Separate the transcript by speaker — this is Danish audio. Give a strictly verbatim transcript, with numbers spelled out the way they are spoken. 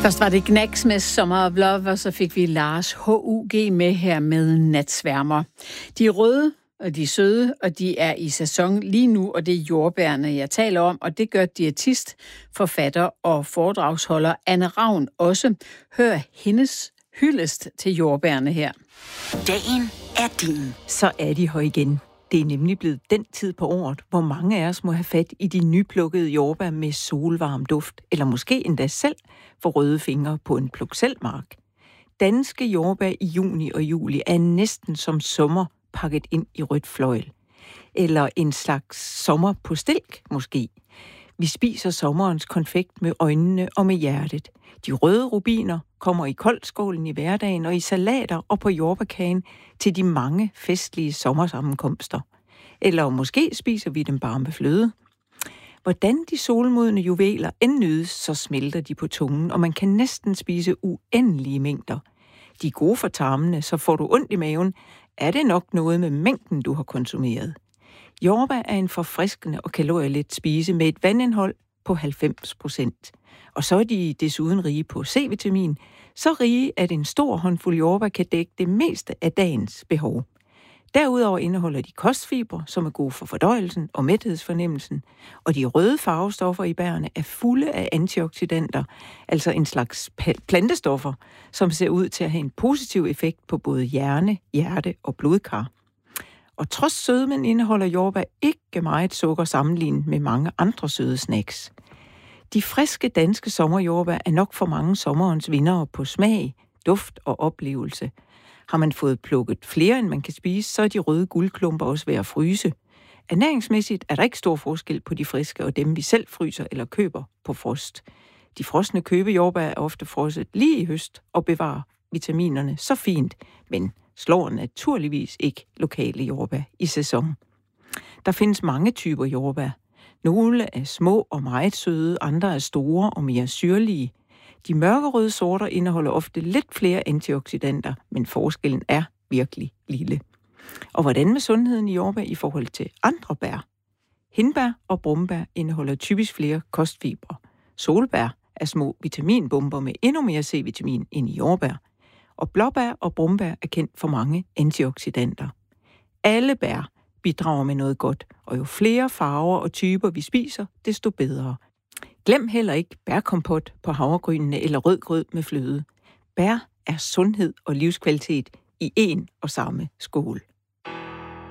Speaker 1: Først var det Knacks med Summer of Love, og så fik vi Lars H U G med her med Natsværmer. De er røde, og de er søde, og de er i sæson lige nu, og det er jordbærne, jeg taler om, og det gør diætist, forfatter og foredragsholder Anne Ravn også. Hør hendes hyldest til jordbærne her.
Speaker 2: Dagen er din.
Speaker 3: Så er de her igen. Det er nemlig blevet den tid på året, hvor mange af os må have fat i de nyplukkede jordbær med solvarm duft, eller måske endda selv få røde fingre på en pluk-selv-mark. Danske jordbær i juni og juli er næsten som sommer pakket ind i rødt fløjl. Eller en slags sommer på stilk, måske. Vi spiser sommerens konfekt med øjnene og med hjertet. De røde rubiner kommer i koldskålen i hverdagen og i salater og på jordbærkagen til de mange festlige sommersammenkomster. Eller måske spiser vi dem bare med fløde. Hvordan de solmodne juveler end nydes, så smelter de på tungen, og man kan næsten spise uendelige mængder. De er gode for tarmene, så får du ondt i maven, er det nok noget med mængden, du har konsumeret. Jordbær er en forfriskende og kalorielet spise med et vandindhold på halvfems procent. Og så er de desuden rige på C-vitamin, så rige, at en stor håndfuld jordbær kan dække det meste af dagens behov. Derudover indeholder de kostfibre, som er gode for fordøjelsen og mæthedsfornemmelsen, og de røde farvestoffer i bærene er fulde af antioxidanter, altså en slags plantestoffer, som ser ud til at have en positiv effekt på både hjerne, hjerte og blodkar. Og trods sødmen indeholder jordbær ikke meget sukker sammenlignet med mange andre søde snacks. De friske danske sommerjordbær er nok for mange sommerens vindere på smag, duft og oplevelse. Har man fået plukket flere, end man kan spise, så er de røde guldklumper også ved at fryse. Ernæringsmæssigt er der ikke stor forskel på de friske og dem, vi selv fryser eller køber på frost. De frosne købejordbær er ofte frosset lige i høst og bevarer vitaminerne så fint, men slår naturligvis ikke lokale jordbær i sæson. Der findes mange typer jordbær. Nogle er små og meget søde, andre er store og mere syrlige. De mørkerøde sorter indeholder ofte lidt flere antioxidanter, men forskellen er virkelig lille. Og hvordan med sundheden i jordbær i forhold til andre bær? Hindbær og brumbær indeholder typisk flere kostfibre. Solbær er små vitaminbomber med endnu mere C-vitamin end i jordbær. Og blåbær og brumbær er kendt for mange antioxidanter. Alle bær bidrager med noget godt, og jo flere farver og typer vi spiser, desto bedre. Glem heller ikke bærkompot på havregrynene eller rød grød med fløde. Bær er sundhed og livskvalitet i én og samme skål.